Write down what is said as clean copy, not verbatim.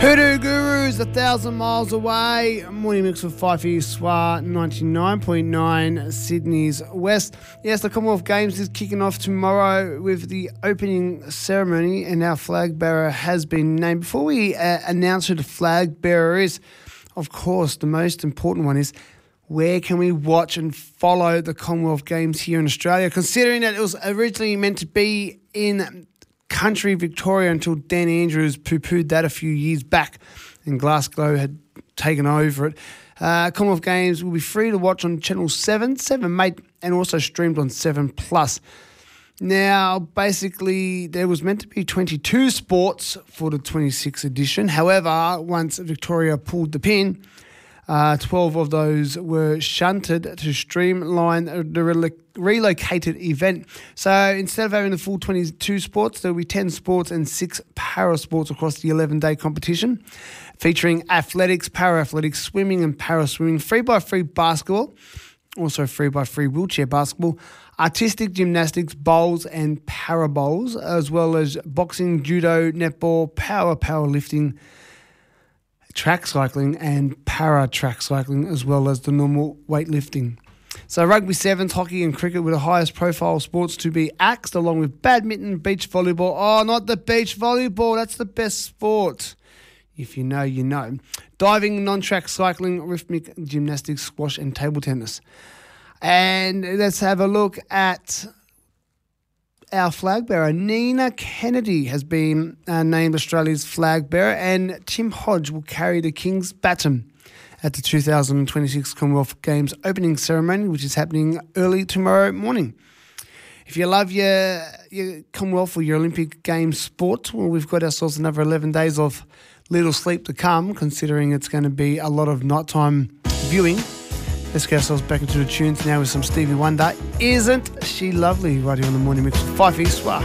Hoodoo Gurus, 1,000 miles away. Morning mix with Fifey Swar, 99.9 Sydney's West. Yes, the Commonwealth Games is kicking off tomorrow with the opening ceremony, and our flag bearer has been named. Before we announce who the flag bearer is, of course, the most important one is where can we watch and follow the Commonwealth Games here in Australia, considering that it was originally meant to be in country Victoria until Dan Andrews poo-pooed that a few years back and Glasgow had taken over it. Commonwealth Games will be free to watch on Channel 7, 7 Mate, and also streamed on 7 Plus. Now, basically, there was meant to be 22 sports for the 26th edition. However, once Victoria pulled the pin, 12 of those were shunted to streamline the relocated event. So instead of having the full 22 sports, there will be 10 sports and 6 para-sports across the 11-day competition, featuring athletics, para-athletics, swimming and para-swimming, 3x3 basketball, also 3x3 wheelchair basketball, artistic gymnastics, bowls and para-bowls, as well as boxing, judo, netball, powerlifting, track cycling and para-track cycling, as well as the normal weightlifting. So rugby sevens, hockey and cricket were the highest profile sports to be axed, along with badminton, beach volleyball. Oh, not the beach volleyball. That's the best sport. If you know, you know. Diving, non-track cycling, rhythmic gymnastics, squash and table tennis. And let's have a look at our flag bearer. Nina Kennedy has been named Australia's flag bearer, and Tim Hodge will carry the King's baton at the 2026 Commonwealth Games opening ceremony, which is happening early tomorrow morning. If you love your Commonwealth or your Olympic Games sport, well, we've got ourselves another 11 days of little sleep to come, considering it's going to be a lot of nighttime viewing. Let's get ourselves back into the tunes now with some Stevie Wonder. Isn't she lovely? Right here on the Morning Mix with Fifey Swar.